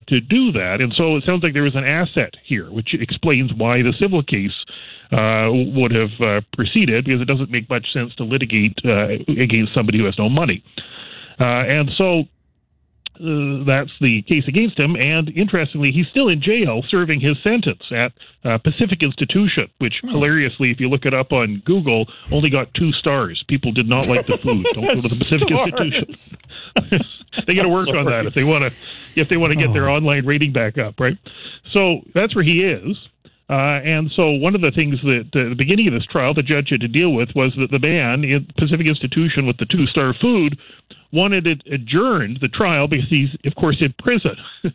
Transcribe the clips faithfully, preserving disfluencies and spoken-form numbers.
to do that. And so it sounds like there was an asset here, which explains why the civil case uh, would have uh, proceeded, because it doesn't make much sense to litigate uh, against somebody who has no money. Uh, and so uh, that's the case against him. And interestingly, he's still in jail serving his sentence at uh, Pacific Institution, which hmm. hilariously, if you look it up on Google, only got two stars. People did not like the food. Don't go to the Pacific Institution. They got to work on that if they want to if they want to get oh. their online rating back up, right? So that's where he is. Uh, and so one of the things that uh, at the beginning of this trial the judge had to deal with was that the man in Pacific Institution with the two-star food wanted it adjourned, the trial, because he's, of course, in prison.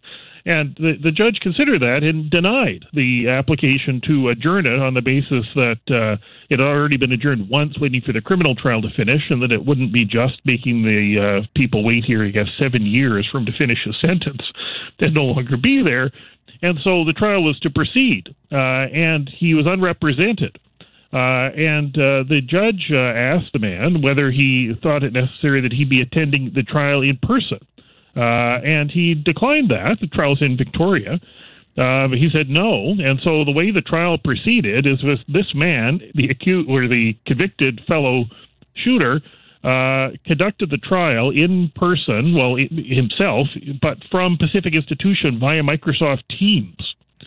And the, the judge considered that and denied the application to adjourn it on the basis that uh, it had already been adjourned once, waiting for the criminal trial to finish, and that it wouldn't be just making the uh, people wait here, I guess, seven years for him to finish his sentence and no longer be there. And so the trial was to proceed, uh, and he was unrepresented. Uh, and uh, the judge uh, asked the man whether he thought it necessary that he be attending the trial in person. Uh, and he declined that. The trial's in Victoria. Uh, but he said no. And so the way the trial proceeded is with this man, the accused or the convicted fellow shooter, uh, conducted the trial in person, well, himself, but from Pacific Institution via Microsoft Teams.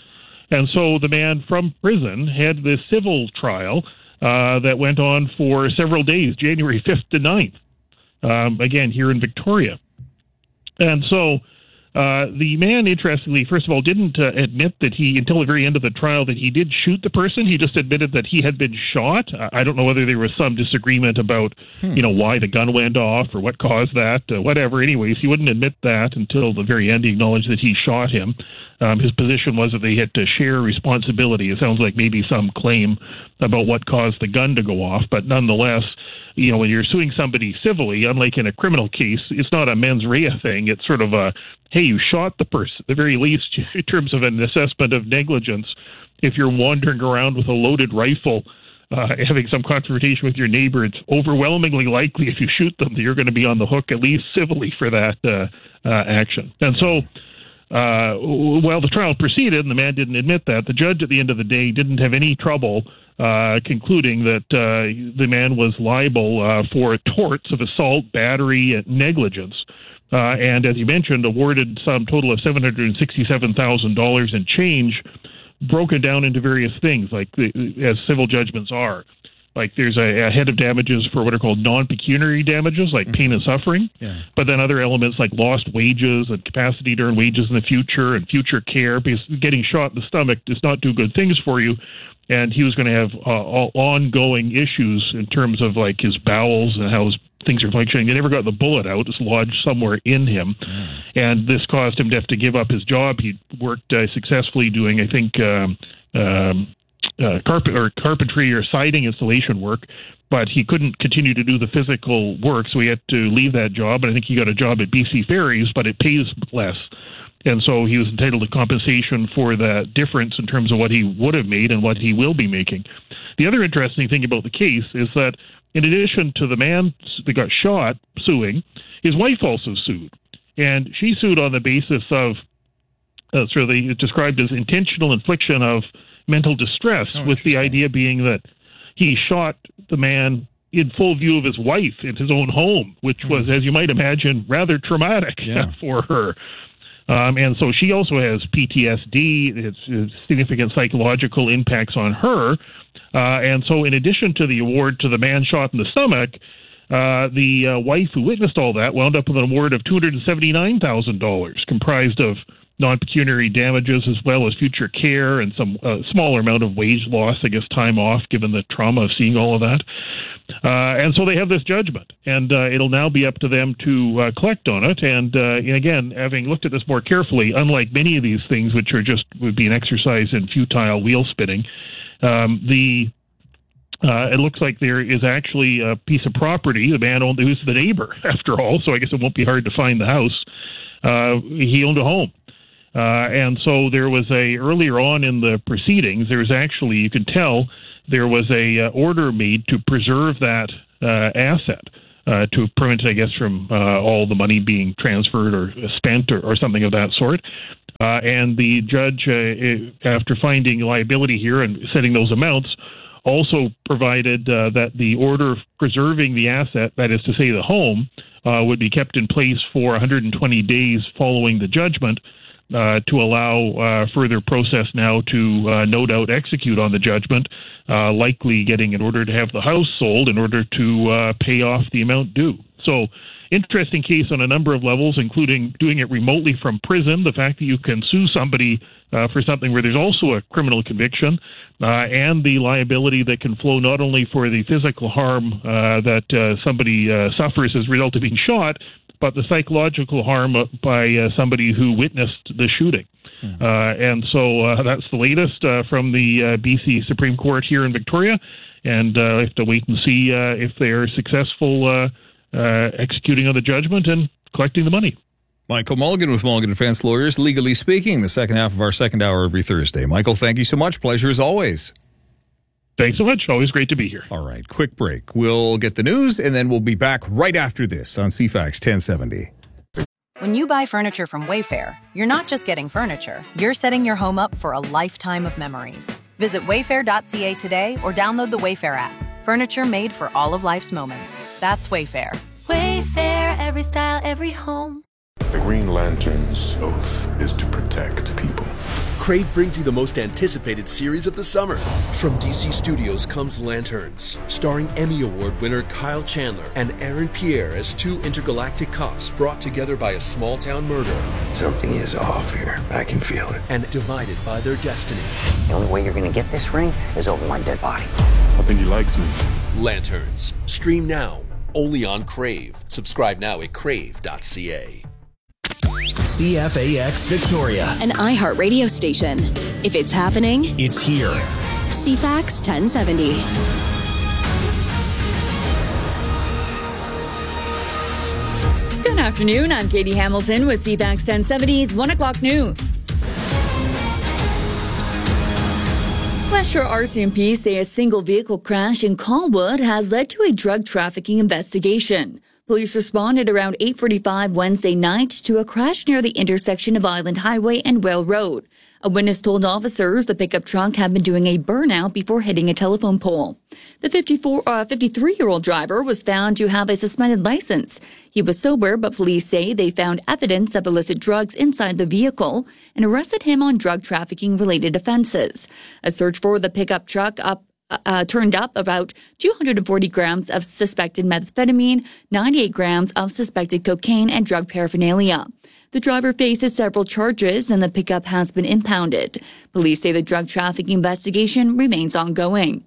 And so the man from prison had this civil trial uh, that went on for several days, January fifth to ninth, um, again, here in Victoria. And so uh, the man, interestingly, first of all, didn't uh, admit that he, until the very end of the trial, that he did shoot the person. He just admitted that he had been shot. I don't know whether there was some disagreement about, hmm. you know, why the gun went off or what caused that, uh, whatever. Anyways, he wouldn't admit that until the very end. He acknowledged that he shot him. Um, his position was that they had to share responsibility. It sounds like maybe some claim about what caused the gun to go off, but nonetheless, you know, when you're suing somebody civilly, unlike in a criminal case, it's not a mens rea thing. It's sort of a, hey, you shot the person, at the very least, in terms of an assessment of negligence. If you're wandering around with a loaded rifle, uh, having some confrontation with your neighbor, it's overwhelmingly likely if you shoot them that you're going to be on the hook, at least civilly, for that uh, uh, action. And so, Uh, while the trial proceeded, and the man didn't admit that, the judge at the end of the day didn't have any trouble uh, concluding that uh, the man was liable uh, for torts of assault, battery, and negligence. Uh, and as you mentioned, awarded some total of seven hundred sixty-seven thousand dollars in change, broken down into various things, like the, as civil judgments are. Like there's a, a head of damages for what are called non-pecuniary damages, like mm-hmm. pain and suffering. Yeah. But then other elements like lost wages and capacity to earn wages in the future and future care, because getting shot in the stomach does not do good things for you. And he was going to have uh, all ongoing issues in terms of like his bowels and how his things are functioning. They never got the bullet out. It's lodged somewhere in him. Mm. And this caused him to have to give up his job. He worked uh, successfully doing, I think, um, um, Uh, carpet or carpentry or siding installation work, but he couldn't continue to do the physical work, so he had to leave that job. And I think he got a job at B C Ferries, but it pays less, and so he was entitled to compensation for the difference in terms of what he would have made and what he will be making. The other interesting thing about the case is that in addition to the man that got shot suing, his wife also sued, and she sued on the basis of uh, sort of the, described as intentional infliction of mental distress, oh, with the idea being that he shot the man in full view of his wife in his own home, which mm. was, as you might imagine, rather traumatic yeah. for her. Um, and so she also has P T S D. It's, it's significant psychological impacts on her. Uh, and so in addition to the award to the man shot in the stomach, uh, the uh, wife who witnessed all that wound up with an award of two hundred seventy-nine thousand dollars, comprised of non-pecuniary damages as well as future care and some uh, smaller amount of wage loss, I guess time off, given the trauma of seeing all of that. Uh, and so they have this judgment, and uh, it'll now be up to them to uh, collect on it. And, uh, and again, having looked at this more carefully, unlike many of these things, which are just would be an exercise in futile wheel spinning, um, the Uh, it looks like there is actually a piece of property. The man owned, who's the neighbor, after all, so I guess it won't be hard to find the house. Uh, he owned a home. Uh, and so there was a, earlier on in the proceedings, there was actually, you could tell, there was a uh, order made to preserve that uh, asset, uh, to prevent, I guess, from uh, all the money being transferred or spent or, or something of that sort. Uh, and the judge, uh, after finding liability here and setting those amounts, also provided uh, that the order preserving the asset, that is to say the home, uh, would be kept in place for one hundred twenty days following the judgment uh, to allow uh, further process now to uh, no doubt execute on the judgment, uh, likely getting an order to have the house sold in order to uh, pay off the amount due. So, interesting case on a number of levels, including doing it remotely from prison, the fact that you can sue somebody uh, for something where there's also a criminal conviction, uh, and the liability that can flow not only for the physical harm uh, that uh, somebody uh, suffers as a result of being shot, but the psychological harm by uh, somebody who witnessed the shooting. Mm-hmm. Uh, and so uh, that's the latest uh, from the uh, B C Supreme Court here in Victoria, and uh, I have to wait and see uh, if they are successful uh, Uh, executing on the judgment and collecting the money. Michael Mulligan with Mulligan Defense Lawyers, Legally Speaking, the second half of our second hour every Thursday. Michael, thank you so much. Pleasure as always. Thanks so much. Always great to be here. All right, quick break. We'll get the news, and then we'll be back right after this on C FAX ten seventy. When you buy furniture from Wayfair, you're not just getting furniture. You're setting your home up for a lifetime of memories. Visit wayfair dot c a today or download the Wayfair app. Furniture made for all of life's moments. That's Wayfair. Wayfair, every style, every home. The Green Lantern's oath is to protect people. Crave brings you the most anticipated series of the summer. From D C Studios comes Lanterns, starring Emmy Award winner Kyle Chandler and Aaron Pierre as two intergalactic cops brought together by a small-town murder. Something is off here. I can feel it. And divided by their destiny. The only way you're going to get this ring is over my dead body. I think he likes me. Lanterns. Stream now. Only on Crave. Subscribe now at crave dot c a. C F A X Victoria, an iHeart radio station. If it's happening, it's here. C FAX ten seventy. Good afternoon. I'm Katie Hamilton with C FAX ten seventy's one o'clock news. West Shore R C M P say a single vehicle crash in Colwood has led to a drug trafficking investigation. Police responded around eight forty-five Wednesday night to a crash near the intersection of Island Highway and Whale Road. A witness told officers the pickup truck had been doing a burnout before hitting a telephone pole. The fifty-four, uh, fifty-three-year-old driver was found to have a suspended license. He was sober, but police say they found evidence of illicit drugs inside the vehicle and arrested him on drug trafficking-related offenses. A search for the pickup truck up Uh, turned up about two hundred forty grams of suspected methamphetamine, ninety-eight grams of suspected cocaine, and drug paraphernalia. The driver faces several charges and the pickup has been impounded. Police say the drug trafficking investigation remains ongoing.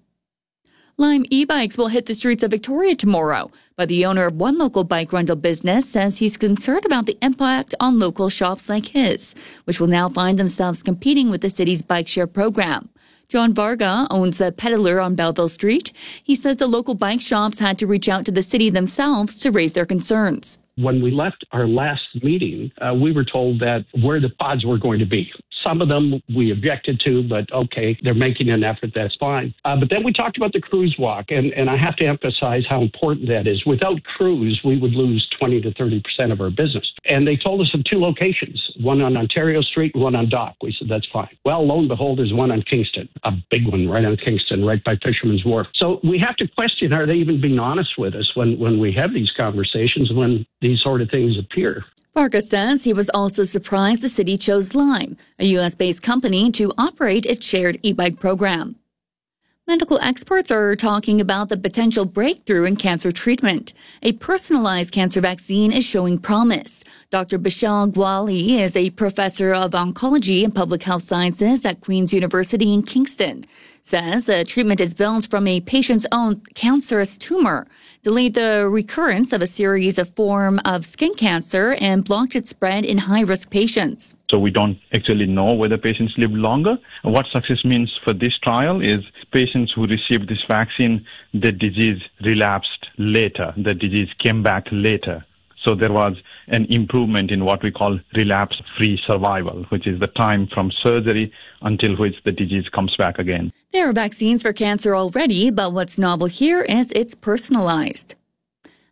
Lime e-bikes will hit the streets of Victoria tomorrow, but the owner of one local bike rental business says he's concerned about the impact on local shops like his, which will now find themselves competing with the city's bike share program. John Varga owns a peddler on Belleville Street. He says the local bike shops had to reach out to the city themselves to raise their concerns. When we left our last meeting, uh, we were told that where the pods were going to be. Some of them we objected to, but okay, they're making an effort, that's fine. Uh, but then we talked about the cruise walk, and, and I have to emphasize how important that is. Without cruise, we would lose twenty to thirty percent of our business. And they told us of two locations, one on Ontario Street and one on Dock. We said, that's fine. Well, lo and behold, there's one on Kingston, a big one right on Kingston, right by Fisherman's Wharf. So we have to question, are they even being honest with us when, when we have these conversations, when these sort of things appear? Varga says he was also surprised the city chose Lime, a U S-based company, to operate its shared e-bike program. Medical experts are talking about the potential breakthrough in cancer treatment. A personalized cancer vaccine is showing promise. Doctor Bishal Gwali is a professor of oncology and public health sciences at Queen's University in Kingston. Says the treatment is built from a patient's own cancerous tumor, delayed the recurrence of a series of form of skin cancer, and blocked its spread in high-risk patients. So we don't actually know whether patients live longer. What success means for this trial is patients who received this vaccine, the disease relapsed later, the disease came back later. So there was an improvement in what we call relapse-free survival, which is the time from surgery until which the disease comes back again. There are vaccines for cancer already, but what's novel here is it's personalized.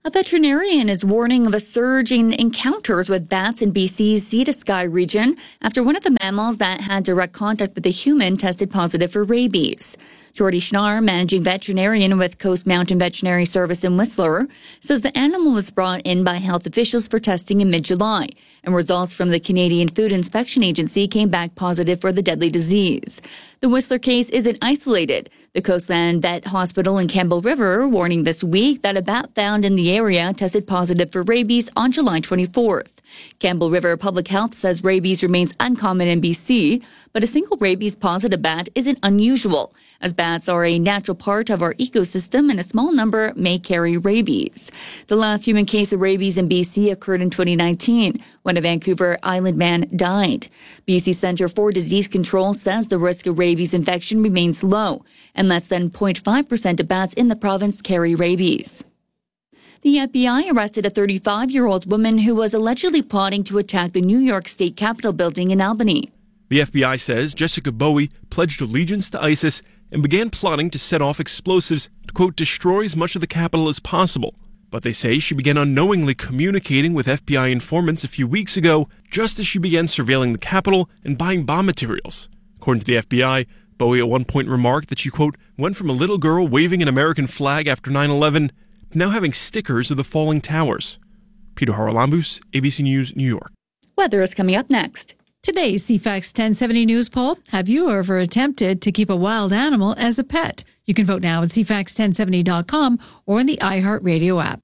A veterinarian is warning of a surge in encounters with bats in B C's Sea to Sky region after one of the mammals that had direct contact with a human tested positive for rabies. Jordy Schnarr, managing veterinarian with Coast Mountain Veterinary Service in Whistler, says the animal was brought in by health officials for testing in mid-July, and results from the Canadian Food Inspection Agency came back positive for the deadly disease. The Whistler case isn't isolated. The Coastland Vet Hospital in Campbell River warning this week that a bat found in the area tested positive for rabies on July twenty-fourth. Campbell River Public Health says rabies remains uncommon in B C, but a single rabies-positive bat isn't unusual, as bats are a natural part of our ecosystem and a small number may carry rabies. The last human case of rabies in B C occurred in twenty nineteen, when a Vancouver Island man died. B C Centre for Disease Control says the risk of rabies infection remains low, and less than zero point five percent of bats in the province carry rabies. The F B I arrested a thirty-five-year-old woman who was allegedly plotting to attack the New York State Capitol building in Albany. The F B I says Jessica Bowie pledged allegiance to ISIS and began plotting to set off explosives to, quote, destroy as much of the Capitol as possible. But they say she began unknowingly communicating with F B I informants a few weeks ago, just as she began surveilling the Capitol and buying bomb materials. According to the F B I, Bowie at one point remarked that she, quote, went from a little girl waving an American flag after nine eleven to now having stickers of the falling towers. Peter Haralambous, A B C News, New York. Weather is coming up next. Today's C FAX ten seventy News poll. Have you ever attempted to keep a wild animal as a pet? You can vote now at C FAX ten seventy dot com or in the iHeartRadio app.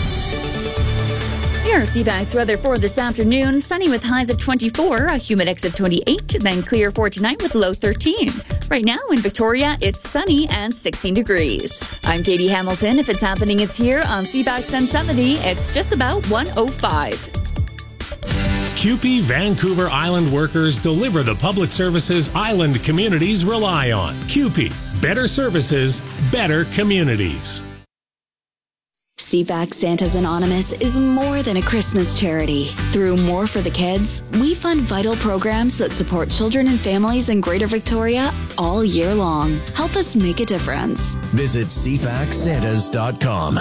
Here's C FAX weather for this afternoon. Sunny with highs of twenty-four, a humid X of twenty-eight, then clear for tonight with low thirteen. Right now in Victoria, it's sunny and sixteen degrees. I'm Katie Hamilton. If it's happening, it's here on C FAX ten seventy. It's just about one oh five. C U P E Vancouver Island workers deliver the public services island communities rely on. C U P E, better services, better communities. C FAX Santa's Anonymous is more than a Christmas charity. Through More for the Kids, we fund vital programs that support children and families in Greater Victoria all year long. Help us make a difference. Visit C FAX Santas dot com.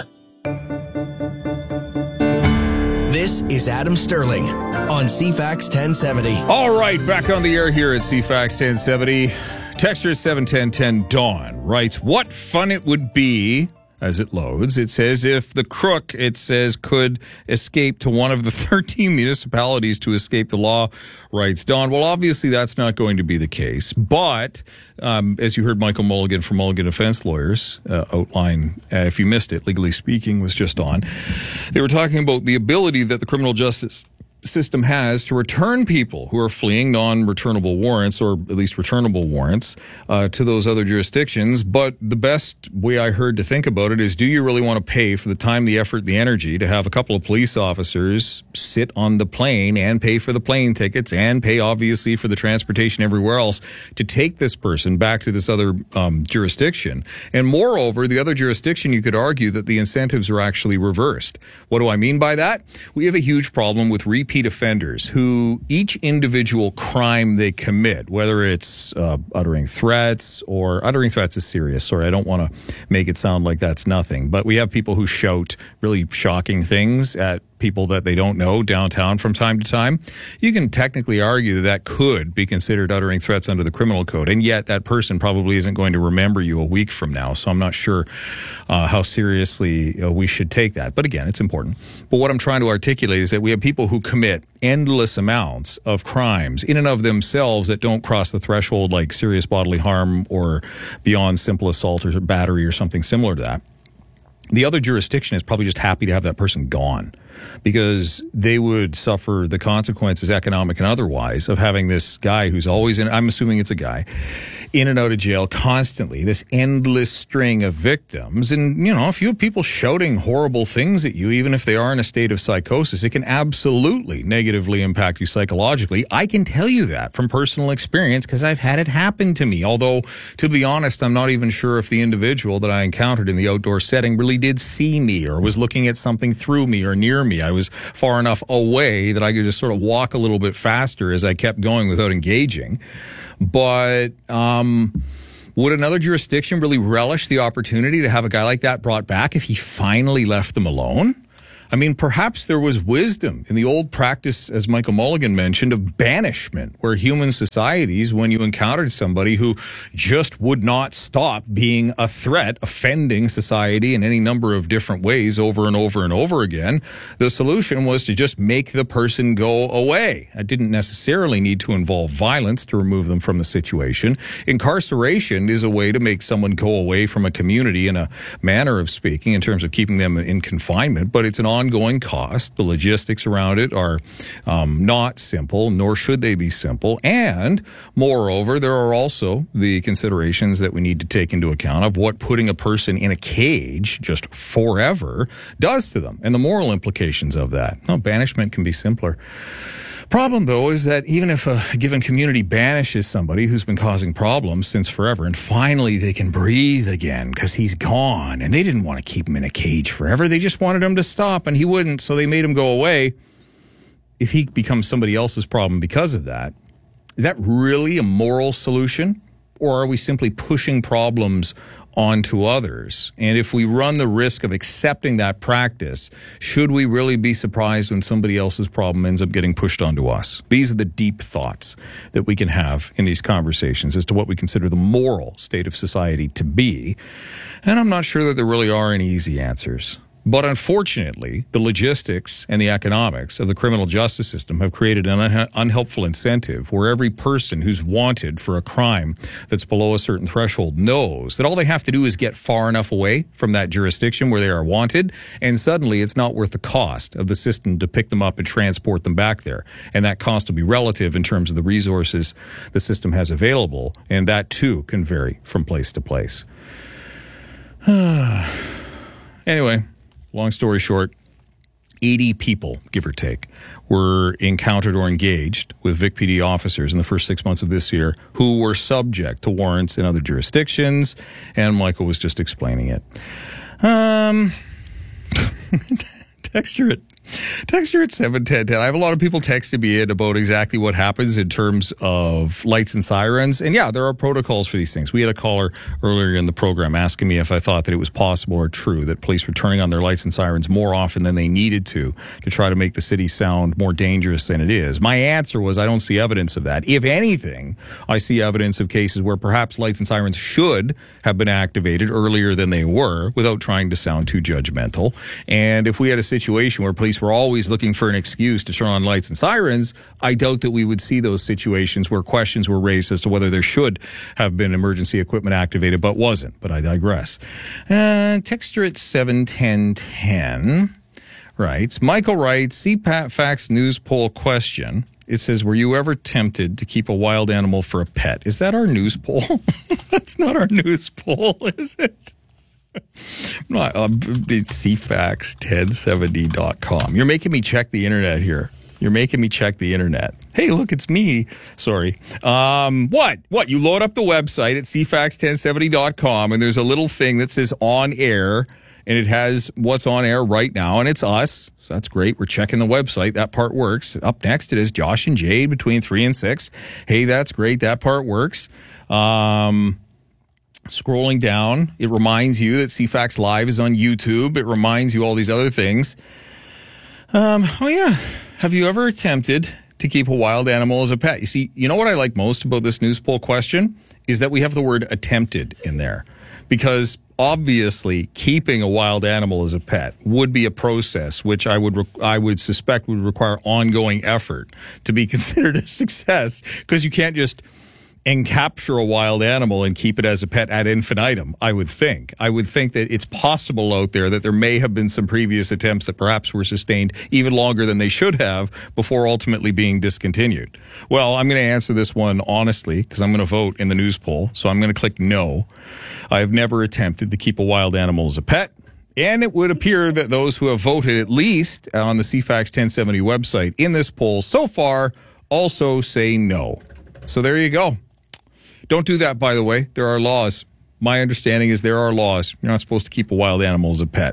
This is Adam Sterling on C FAX ten seventy. All right, back on the air here at C FAX ten seventy. Texter seven ten ten Dawn writes, what fun it would be, as it loads, it says, if the crook, it says, could escape to one of the thirteen municipalities to escape the law, writes Dawn. Well, obviously that's not going to be the case, but um, as you heard Michael Mulligan from Mulligan Defense Lawyers uh, outline, uh, if you missed it, Legally Speaking was just on, they were talking about the ability that the criminal justice system has to return people who are fleeing non-returnable warrants, or at least returnable warrants, uh, to those other jurisdictions. But the best way I heard to think about it is, do you really want to pay for the time, the effort, the energy to have a couple of police officers sit on the plane and pay for the plane tickets and pay, obviously, for the transportation everywhere else to take this person back to this other um, jurisdiction? And moreover, the other jurisdiction, you could argue that the incentives are actually reversed. What do I mean by that? We have a huge problem with repeat Repeat offenders who each individual crime they commit, whether it's uh, uttering threats or uttering threats is serious. Sorry, I don't want to make it sound like that's nothing. But we have people who shout really shocking things at people that they don't know downtown from time to time. You can technically argue that that could be considered uttering threats under the criminal code, and yet that person probably isn't going to remember you a week from now. So I'm not sure uh, how seriously uh, we should take that. But again, it's important. But what I'm trying to articulate is that we have people who commit endless amounts of crimes in and of themselves that don't cross the threshold like serious bodily harm or beyond simple assault or battery or something similar to that. The other jurisdiction is probably just happy to have that person gone, because they would suffer the consequences, economic and otherwise, of having this guy who's always in, I'm assuming it's a guy, in and out of jail constantly, this endless string of victims. And, you know, if you have people shouting horrible things at you, even if they are in a state of psychosis, it can absolutely negatively impact you psychologically. I can tell you that from personal experience because I've had it happen to me. Although, to be honest, I'm not even sure if the individual that I encountered in the outdoor setting really did see me or was looking at something through me or near me. I was far enough away that I could just sort of walk a little bit faster as I kept going without engaging. But um, would another jurisdiction really relish the opportunity to have a guy like that brought back if he finally left them alone? I mean, perhaps there was wisdom in the old practice, as Michael Mulligan mentioned, of banishment, where human societies, when you encountered somebody who just would not stop being a threat, offending society in any number of different ways over and over and over again, the solution was to just make the person go away. It didn't necessarily need to involve violence to remove them from the situation. Incarceration is a way to make someone go away from a community in a manner of speaking in terms of keeping them in confinement, but it's an ongoing cost. The logistics around it are um, not simple, nor should they be simple. And moreover, there are also the considerations that we need to take into account of what putting a person in a cage just forever does to them and the moral implications of that. No, banishment can be simpler. Problem, though, is that even if a given community banishes somebody who's been causing problems since forever, and finally they can breathe again because he's gone, and they didn't want to keep him in a cage forever. They just wanted him to stop, and he wouldn't, so they made him go away. If he becomes somebody else's problem because of that, is that really a moral solution? Or are we simply pushing problems onto others? And if we run the risk of accepting that practice, should we really be surprised when somebody else's problem ends up getting pushed onto us? These are the deep thoughts that we can have in these conversations as to what we consider the moral state of society to be. And I'm not sure that there really are any easy answers. But unfortunately, the logistics and the economics of the criminal justice system have created an un- unhelpful incentive where every person who's wanted for a crime that's below a certain threshold knows that all they have to do is get far enough away from that jurisdiction where they are wanted, and suddenly it's not worth the cost of the system to pick them up and transport them back there. And that cost will be relative in terms of the resources the system has available, and that too can vary from place to place. Anyway, long story short, eighty people, give or take, were encountered or engaged with Vic P D officers in the first six months of this year who were subject to warrants in other jurisdictions, and Michael was just explaining it. Um, texture it. Texture at seven ten ten. I have a lot of people texting me in about exactly what happens in terms of lights and sirens. And yeah, there are protocols for these things. We had a caller earlier in the program asking me if I thought that it was possible or true that police were turning on their lights and sirens more often than they needed to to try to make the city sound more dangerous than it is. My answer was I don't see evidence of that. If anything, I see evidence of cases where perhaps lights and sirens should have been activated earlier than they were without trying to sound too judgmental. And if we had a situation where police were always looking for an excuse to turn on lights and sirens, I doubt that we would see those situations where questions were raised as to whether there should have been emergency equipment activated, but wasn't. But I digress. Uh, texture at seven ten ten writes, Michael writes, C PAT Facts News Poll question. It says, were you ever tempted to keep a wild animal for a pet? Is that our news poll? That's not our news poll, is it? Not, uh, it's C FAX ten seventy dot com. You're making me check the internet here. You're making me check the internet. Hey, look, it's me. Sorry. Um, what? What? You load up the website at C FAX ten seventy dot com, and there's a little thing that says on air, and it has what's on air right now, and it's us. So that's great. We're checking the website. That part works. Up next, it is Josh and Jade between three and six. Hey, that's great. That part works. Um... Scrolling down, it reminds you that C FAX Live is on YouTube. It reminds you all these other things. Um, oh, yeah. Have you ever attempted to keep a wild animal as a pet? You see, you know what I like most about this news poll question is that we have the word attempted in there. Because obviously, keeping a wild animal as a pet would be a process which I would re- I would suspect would require ongoing effort to be considered a success, because you can't just and capture a wild animal and keep it as a pet ad infinitum, I would think. I would think that it's possible out there that there may have been some previous attempts that perhaps were sustained even longer than they should have before ultimately being discontinued. Well, I'm going to answer this one honestly because I'm going to vote in the news poll, so I'm going to click no. I have never attempted to keep a wild animal as a pet. And it would appear that those who have voted, at least on the C FAX ten seventy website in this poll so far, also say no. So there you go. Don't do that, by the way. There are laws. My understanding is there are laws. You're not supposed to keep a wild animal as a pet.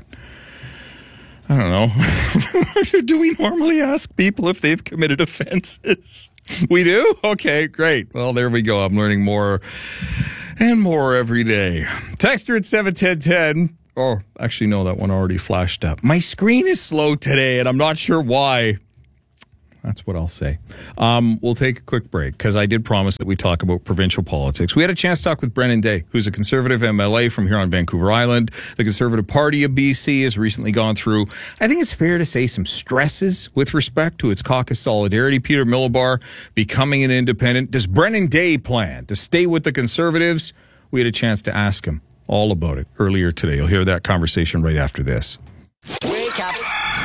I don't know. Do we normally ask people if they've committed offenses? We do? Okay, great. Well, there we go. I'm learning more and more every day. Texter at seven ten ten Oh, actually, no, that one already flashed up. My screen is slow today, and I'm not sure why. That's what I'll say. Um, we'll take a quick break because I did promise that we talk about provincial politics. We had a chance to talk with Brennan Day, who's a Conservative M L A from here on Vancouver Island. The Conservative Party of B C has recently gone through, I think it's fair to say, some stresses with respect to its caucus solidarity. Peter Milobar becoming an independent. Does Brennan Day plan to stay with the Conservatives? We had a chance to ask him all about it earlier today. You'll hear that conversation right after this. Wake up.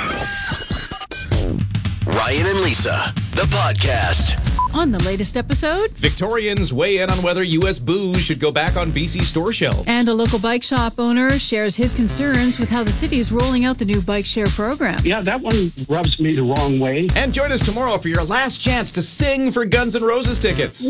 Ryan and Lisa, the podcast. On the latest episode, Victorians weigh in on whether U S booze should go back on B C store shelves. And a local bike shop owner shares his concerns with how the city is rolling out the new bike share program. Yeah, that one rubs me the wrong way. And join us tomorrow for your last chance to sing for Guns N' Roses tickets.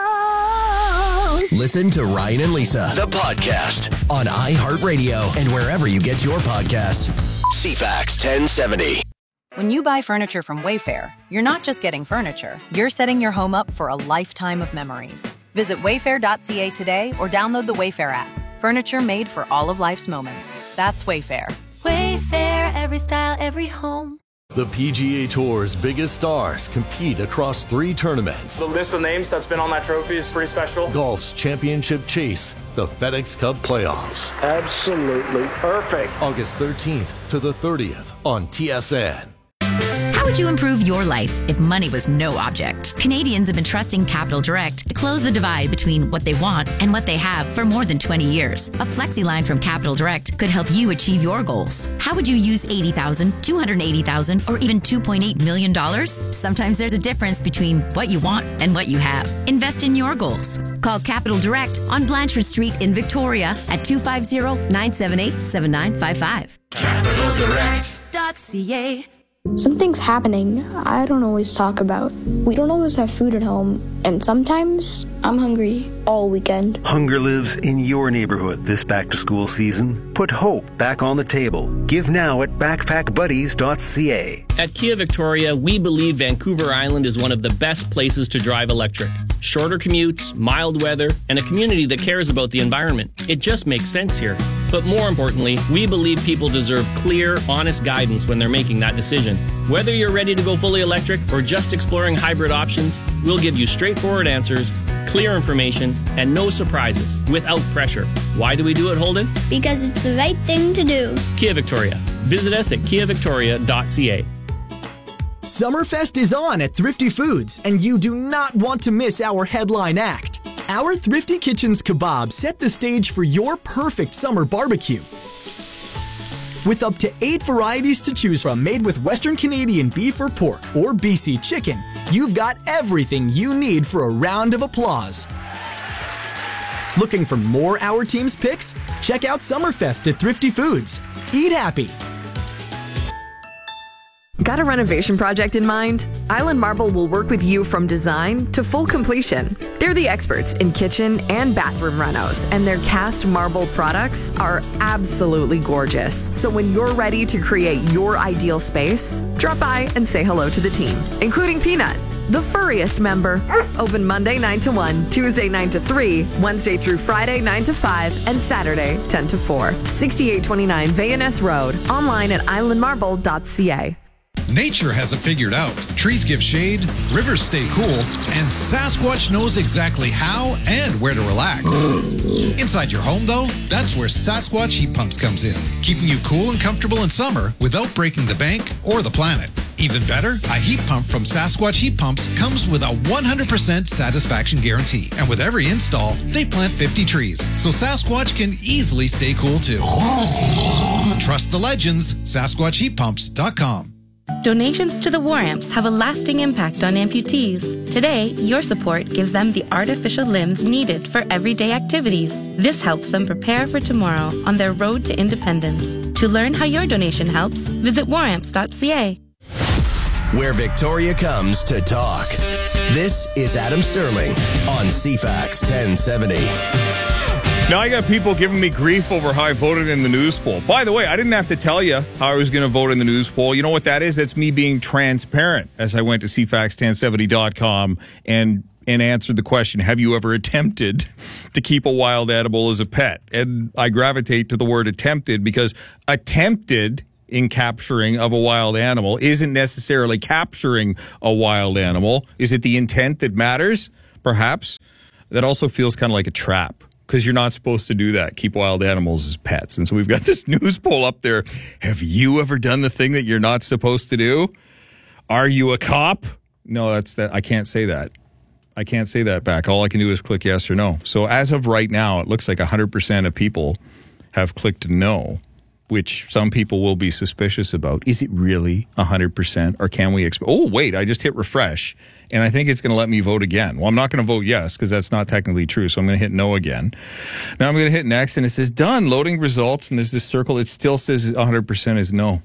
Whoa! Listen to Ryan and Lisa, the podcast, on iHeartRadio and wherever you get your podcasts. C FAX ten seventy. When you buy furniture from Wayfair, you're not just getting furniture, you're setting your home up for a lifetime of memories. Visit wayfair dot c a today or download the Wayfair app. Furniture made for all of life's moments. That's Wayfair. Wayfair, every style, every home. The P G A Tour's biggest stars compete across three tournaments. The list of names that's been on that trophy is pretty special. Golf's championship chase, the FedEx Cup playoffs. Absolutely perfect. August thirteenth to the thirtieth on T S N. How would you improve your life if money was no object? Canadians have been trusting Capital Direct to close the divide between what they want and what they have for more than twenty years. A flexi line from Capital Direct could help you achieve your goals. How would you use eighty thousand dollars, two hundred eighty thousand dollars, or even two point eight million dollars? Sometimes there's a difference between what you want and what you have. Invest in your goals. Call Capital Direct on Blanchard Street in Victoria at two five zero, nine seven eight, seven nine five five. capital direct dot c a. Something's happening I don't always talk about. We don't always have food at home, and sometimes I'm hungry all weekend. Hunger lives in your neighborhood this back-to-school season. Put hope back on the table. Give now at backpack buddies dot c a. At Kia Victoria, we believe Vancouver Island is one of the best places to drive electric. Shorter commutes, mild weather, and a community that cares about the environment. It just makes sense here. But more importantly, we believe people deserve clear, honest guidance when they're making that decision. Whether you're ready to go fully electric or just exploring hybrid options, we'll give you straightforward answers, clear information, and no surprises without pressure. Why do we do it, Holden? Because it's the right thing to do. Kia Victoria. Visit us at kia victoria dot c a. Summerfest is on at Thrifty Foods, and you do not want to miss our headline act. Our Thrifty Kitchens kebab set the stage for your perfect summer barbecue. With up to eight varieties to choose from made with Western Canadian beef or pork or B C chicken, you've got everything you need for a round of applause. Looking for more Our Team's picks? Check out Summerfest at Thrifty Foods. Eat happy. Got a renovation project in mind? Island Marble will work with you from design to full completion. They're the experts in kitchen and bathroom renos, and their cast marble products are absolutely gorgeous. So when you're ready to create your ideal space, drop by and say hello to the team, including Peanut, the furriest member. Open Monday nine to one, Tuesday nine to three, Wednesday through Friday nine to five, and Saturday ten to four. sixty-eight twenty-nine Van Ness Road. Online at island marble dot c a. Nature has it figured out. Trees give shade, rivers stay cool, and Sasquatch knows exactly how and where to relax. Inside your home, though, that's where Sasquatch Heat Pumps comes in, keeping you cool and comfortable in summer without breaking the bank or the planet. Even better, a heat pump from Sasquatch Heat Pumps comes with a one hundred percent satisfaction guarantee. And with every install, they plant fifty trees, so Sasquatch can easily stay cool too. Trust the legends, Sasquatch Heat Pumps dot com. Donations to the War Amps have a lasting impact on amputees. Today, your support gives them the artificial limbs needed for everyday activities. This helps them prepare for tomorrow on their road to independence. To learn how your donation helps, visit war amps dot c a. Where Victoria comes to talk. This is Adam Sterling on C FAX ten seventy. Now I got people giving me grief over how I voted in the news poll. By the way, I didn't have to tell you how I was going to vote in the news poll. You know what that is? That's me being transparent as I went to C FAX ten seventy dot com and and answered the question, have you ever attempted to keep a wild animal as a pet? And I gravitate to the word attempted because attempted in capturing of a wild animal isn't necessarily capturing a wild animal. Is it the intent that matters? Perhaps. That also feels kind of like a trap because you're not supposed to do that, keep wild animals as pets. And so we've got this news poll up there. Have you ever done the thing that you're not supposed to do? Are you a cop? No, that's that. I can't say that. I can't say that back. All I can do is click yes or no. So as of right now, it looks like one hundred percent of people have clicked no, which some people will be suspicious about. Is it really one hundred percent or can we expect? Oh, wait, I just hit refresh and I think it's going to let me vote again. Well, I'm not going to vote yes because that's not technically true. So I'm going to hit no again. Now I'm going to hit next and it says done, loading results. And there's this circle. It still says one hundred percent is no.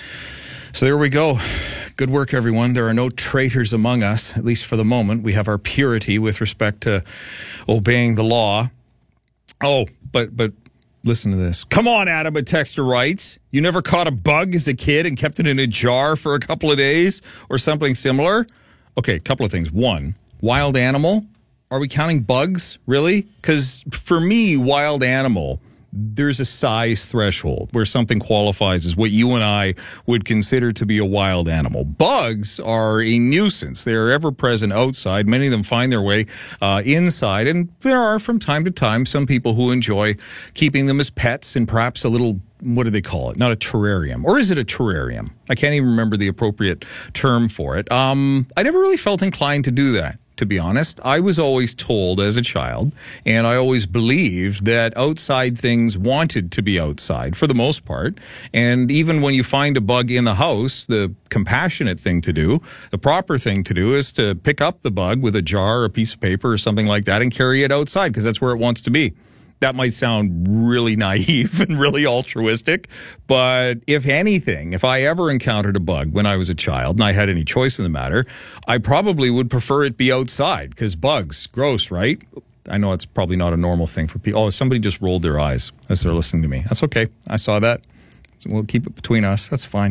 So there we go. Good work, everyone. There are no traitors among us, at least for the moment. We have our purity with respect to obeying the law. Oh, but but listen to this. Come on, Adam, a texter writes. You never caught a bug as a kid and kept it in a jar for a couple of days or something similar? Okay, a couple of things. One, wild animal. Are we counting bugs, really? Because for me, wild animal, there's a size threshold where something qualifies as what you and I would consider to be a wild animal. Bugs are a nuisance. They are ever present outside. Many of them find their way uh, inside. And there are from time to time some people who enjoy keeping them as pets and perhaps a little, what do they call it? Not a terrarium. Or is it a terrarium? I can't even remember the appropriate term for it. Um, I never really felt inclined to do that. To be honest, I was always told as a child, and I always believed that outside things wanted to be outside for the most part. And even when you find a bug in the house, the compassionate thing to do, the proper thing to do is to pick up the bug with a jar or a piece of paper or something like that and carry it outside because that's where it wants to be. That might sound really naive and really altruistic, but if anything, if I ever encountered a bug when I was a child and I had any choice in the matter, I probably would prefer it be outside because bugs, gross, right? I know it's probably not a normal thing for people. Oh, somebody just rolled their eyes as they're listening to me. That's okay. I saw that. So we'll keep it between us. That's fine.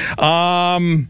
Um,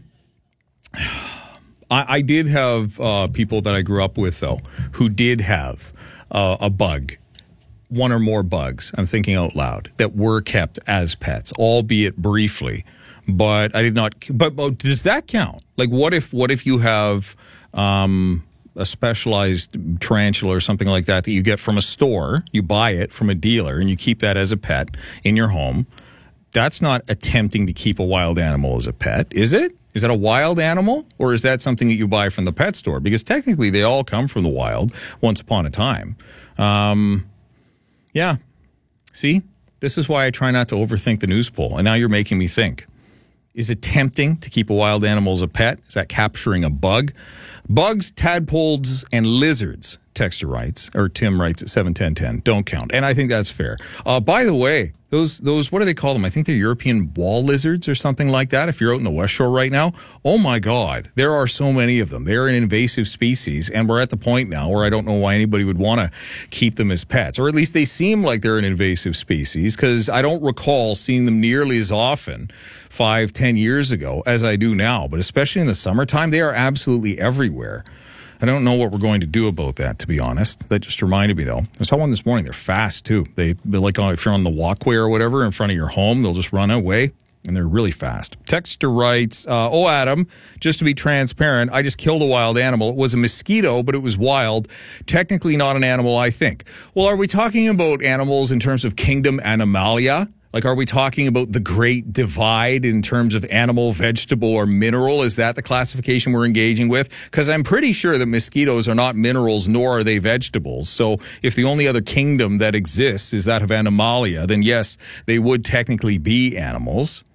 I, I did have uh, people that I grew up with, though, who did have uh, a bug. One or more bugs, I'm thinking out loud, that were kept as pets, albeit briefly. But I did not, but, but does that count? Like what if, what if you have um, a specialized tarantula or something like that that you get from a store, you buy it from a dealer and you keep that as a pet in your home? That's not attempting to keep a wild animal as a pet, is it? Is that a wild animal or is that something that you buy from the pet store? Because technically they all come from the wild once upon a time. Um, Yeah. See, this is why I try not to overthink the news poll. And now you're making me think. Is it tempting to keep a wild animal as a pet? Is that capturing a bug? Bugs, tadpoles, and lizards, texter writes, or Tim writes at seven ten ten, don't count. And I think that's fair. Uh, by the way, those, those, what do they call them? I think they're European wall lizards or something like that. If you're out in the West Shore right now, oh my God, there are so many of them. They're an invasive species. And we're at the point now where I don't know why anybody would want to keep them as pets, or at least they seem like they're an invasive species because I don't recall seeing them nearly as often five, ten years ago as I do now. But especially in the summertime, they are absolutely everywhere. I don't know what we're going to do about that, to be honest. That just reminded me, though. I saw one this morning. They're fast, too. They, they're like, uh, if you're on the walkway or whatever in front of your home, they'll just run away, and they're really fast. Texter writes, uh, oh, Adam, just to be transparent, I just killed a wild animal. It was a mosquito, but it was wild. Technically not an animal, I think. Well, are we talking about animals in terms of kingdom Animalia? Like, are we talking about the great divide in terms of animal, vegetable, or mineral? Is that the classification we're engaging with? Because I'm pretty sure that mosquitoes are not minerals, nor are they vegetables. So if the only other kingdom that exists is that of Animalia, then yes, they would technically be animals.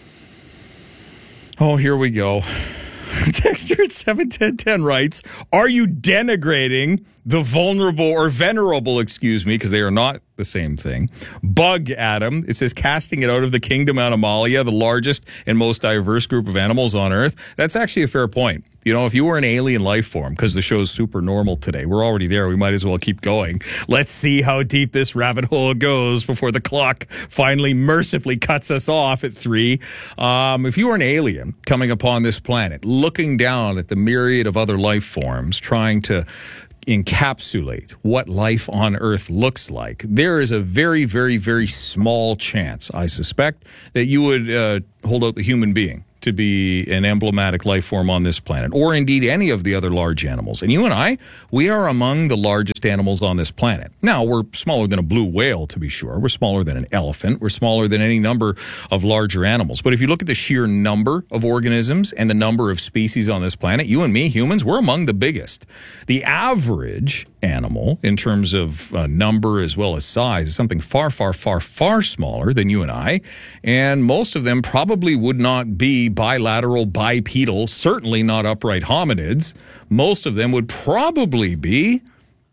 Oh, here we go. Texter at seven ten ten writes, are you denigrating the vulnerable or venerable, excuse me, because they are not the same thing, bug, Adam? It says casting it out of the kingdom Animalia, the largest and most diverse group of animals on Earth. That's actually a fair point. You know, if you were an alien life form, because the show's super normal today, we're already there, we might as well keep going. Let's see how deep this rabbit hole goes before the clock finally mercifully cuts us off at three. Um, if you were an alien coming upon this planet, looking down at the myriad of other life forms, trying to encapsulate what life on Earth looks like, there is a very, very, very small chance, I suspect, that you would uh, hold out the human being to be an emblematic life form on this planet, or indeed any of the other large animals. And you and I, we are among the largest animals on this planet. Now, we're smaller than a blue whale, to be sure. We're smaller than an elephant. We're smaller than any number of larger animals. But if you look at the sheer number of organisms and the number of species on this planet, you and me, humans, we're among the biggest. The average animal, in terms of uh, number as well as size, is something far, far, far, far smaller than you and I. And most of them probably would not be bilateral, bipedal, certainly not upright hominids. Most of them would probably be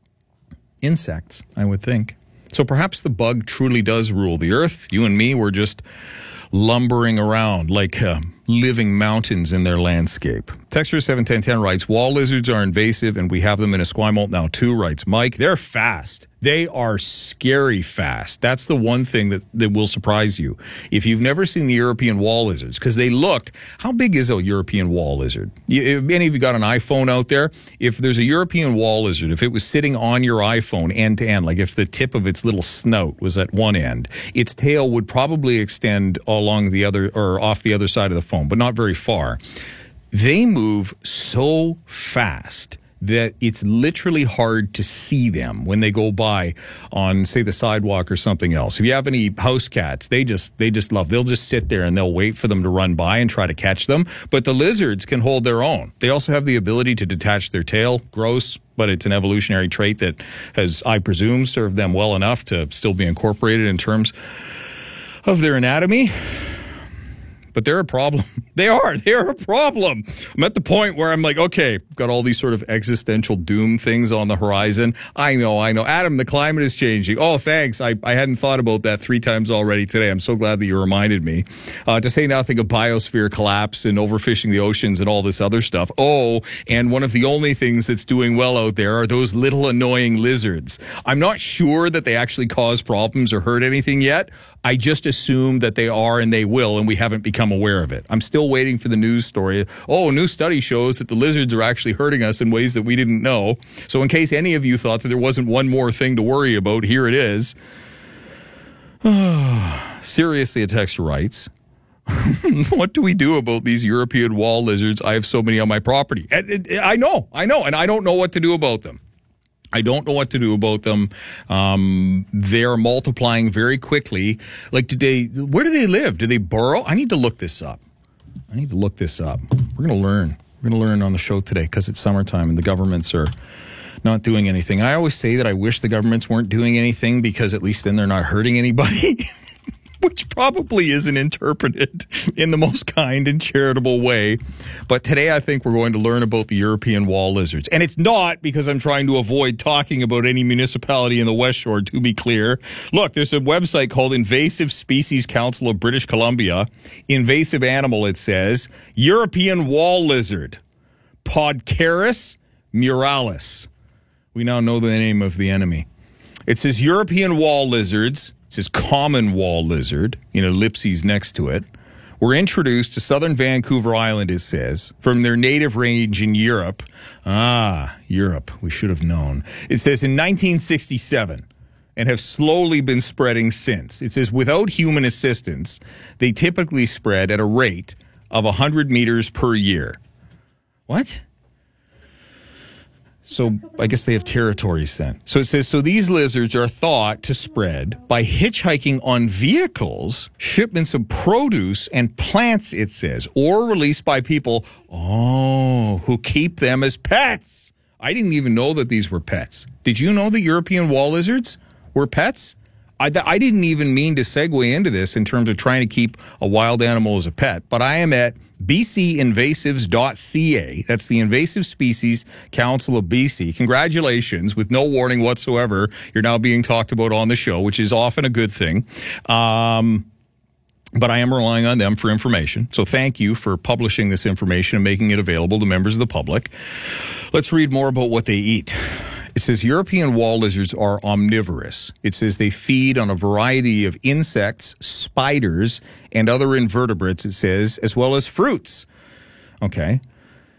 insects, I would think. So perhaps the bug truly does rule the earth. You and me were just lumbering around like uh, living mountains in their landscape. Texture seven ten ten writes, wall lizards are invasive and we have them in Esquimalt now too, writes Mike. They're fast. They are scary fast. That's the one thing that, that will surprise you. If you've never seen the European wall lizards, because they look, how big is a European wall lizard? You, if any of you got an iPhone out there, if there's a European wall lizard, if it was sitting on your iPhone end to end, like if the tip of its little snout was at one end, its tail would probably extend along the other, or off the other side of the phone, but not very far. They move so fast that it's literally hard to see them when they go by on, say, the sidewalk or something else. If you have any house cats, they just they just love, they'll just sit there and they'll wait for them to run by and try to catch them. But the lizards can hold their own. They also have the ability to detach their tail. Gross, but it's an evolutionary trait that has, I presume, served them well enough to still be incorporated in terms of their anatomy. But they're a problem. They are. They are a problem. I'm at the point where I'm like, okay, got all these sort of existential doom things on the horizon. I know, I know. Adam, the climate is changing. Oh, thanks. I, I hadn't thought about that three times already today. I'm so glad that you reminded me. Uh, to say nothing of biosphere collapse and overfishing the oceans and all this other stuff. Oh, and one of the only things that's doing well out there are those little annoying lizards. I'm not sure that they actually cause problems or hurt anything yet. I just assume that they are and they will, and we haven't become aware of it. I'm still waiting for the news story. Oh, a new study shows that the lizards are actually hurting us in ways that we didn't know. So in case any of you thought that there wasn't one more thing to worry about, here it is. Seriously, a texter writes, what do we do about these European wall lizards? I have so many on my property. And, and, I know, I know, and I don't know what to do about them. I don't know what to do about them. Um, they're multiplying very quickly. Like, do they, where do they live? Do they burrow? I need to look this up. I need to look this up. We're going to learn. We're going to learn on the show today because it's summertime and the governments are not doing anything. I always say that I wish the governments weren't doing anything because at least then they're not hurting anybody. Which probably isn't interpreted in the most kind and charitable way. But today I think we're going to learn about the European wall lizards. And it's not because I'm trying to avoid talking about any municipality in the West Shore, to be clear. Look, there's a website called Invasive Species Council of British Columbia. Invasive animal, it says. European wall lizard. Podcaris muralis. We now know the name of the enemy. It says European wall lizards. It says common wall lizard, in ellipses next to it, were introduced to southern Vancouver Island, it says, from their native range in Europe. Ah, Europe, we should have known. It says in nineteen sixty-seven, and have slowly been spreading since. It says without human assistance, they typically spread at a rate of one hundred meters per year. What? So I guess they have territories then. So it says, so these lizards are thought to spread by hitchhiking on vehicles, shipments of produce and plants, it says, or released by people, oh, who keep them as pets. I didn't even know that these were pets. Did you know that European wall lizards were pets? I, I didn't even mean to segue into this in terms of trying to keep a wild animal as a pet, but I am at b c invasives dot c a. That's the Invasive Species Council of B C. Congratulations. With no warning whatsoever, you're now being talked about on the show, which is often a good thing. Um, but I am relying on them for information. So thank you for publishing this information and making it available to members of the public. Let's read more about what they eat. It says European wall lizards are omnivorous. It says they feed on a variety of insects, spiders, and other invertebrates, it says, as well as fruits. Okay.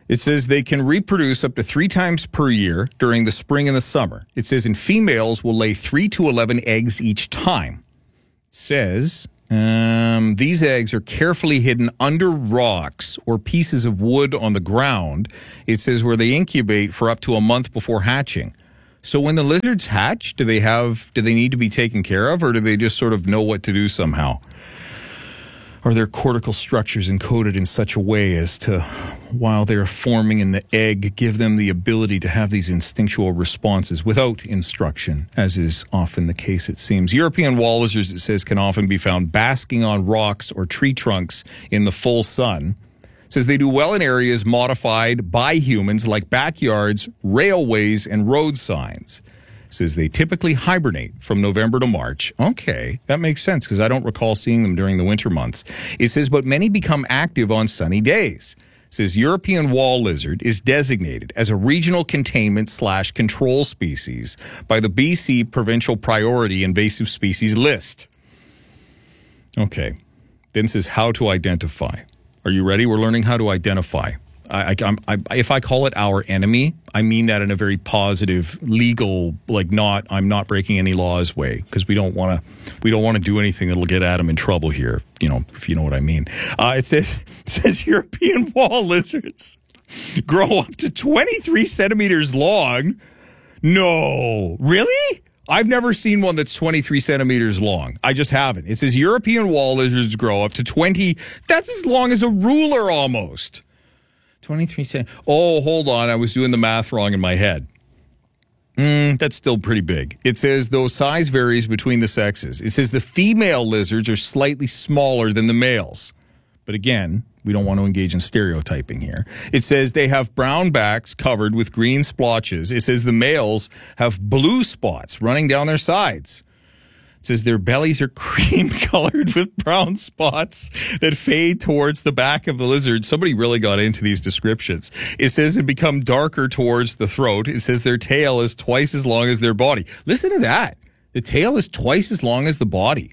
It says they can reproduce up to three times per year during the spring and the summer. It says in females will lay three to eleven eggs each time. It says um, these eggs are carefully hidden under rocks or pieces of wood on the ground. It says where they incubate for up to a month before hatching. So when the lizards hatch, do they have, do they need to be taken care of, or do they just sort of know what to do somehow? Are their cortical structures encoded in such a way as to, while they're forming in the egg, give them the ability to have these instinctual responses without instruction, as is often the case, it seems. European wall lizards, it says, can often be found basking on rocks or tree trunks in the full sun. It says they do well in areas modified by humans like backyards, railways, and road signs. Says they typically hibernate from November to March. Okay, that makes sense because I don't recall seeing them during the winter months. It says, but many become active on sunny days. It says European wall lizard is designated as a regional containment slash control species by the B C Provincial Priority Invasive Species List. Okay, then it says how to identify. Are you ready? We're learning how to identify. I, I, I, if I call it our enemy, I mean that in a very positive, legal, like not, I'm not breaking any laws way, because we don't want to, we don't want to do anything that'll get Adam in trouble here, you know, if you know what I mean. Uh, it says, it says European wall lizards grow up to twenty-three centimeters long. No, really? I've never seen one that's twenty-three centimeters long. I just haven't. It says European wall lizards grow up to twenty, that's as long as a ruler almost. twenty-three cent. Oh, hold on. I was doing the math wrong in my head. Mm, that's still pretty big. It says, though size varies between the sexes. It says the female lizards are slightly smaller than the males. But again, we don't want to engage in stereotyping here. It says they have brown backs covered with green splotches. It says the males have blue spots running down their sides. It says their bellies are cream colored with brown spots that fade towards the back of the lizard. Somebody really got into these descriptions. It says it become darker towards the throat. It says their tail is twice as long as their body. Listen to that. The tail is twice as long as the body.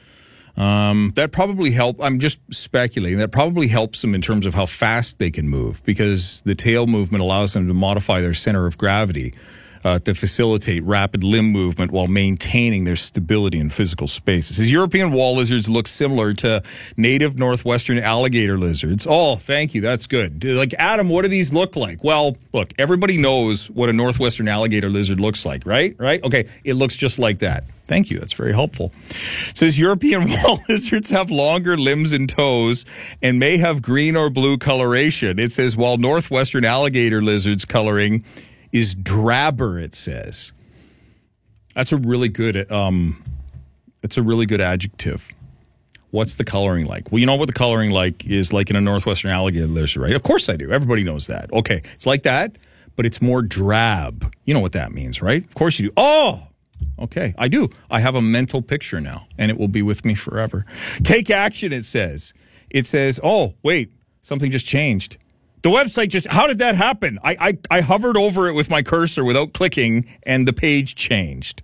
Um, that probably help. I'm just speculating. That probably helps them in terms of how fast they can move, because the tail movement allows them to modify their center of gravity Uh, to facilitate rapid limb movement while maintaining their stability in physical space. It says European wall lizards look similar to native northwestern alligator lizards. Oh, thank you. That's good. Like, Adam, what do these look like? Well, look, everybody knows what a northwestern alligator lizard looks like, right? Right? Okay, it looks just like that. Thank you. That's very helpful. It says European wall lizards have longer limbs and toes and may have green or blue coloration. It says while northwestern alligator lizards coloring is drabber, it says. That's a really good um that's a really good adjective. What's the coloring like? Well, you know what the coloring like is like in a northwestern alligator lizard, right? Of course I do. Everybody knows that. Okay, it's like that, but it's more drab. You know what that means, right? Of course you do. Oh, okay, I do. I have a mental picture now, and it will be with me forever. Take action, it says. It says, oh, wait, something just changed. The website just, how did that happen? I, I, I hovered over it with my cursor without clicking, and the page changed.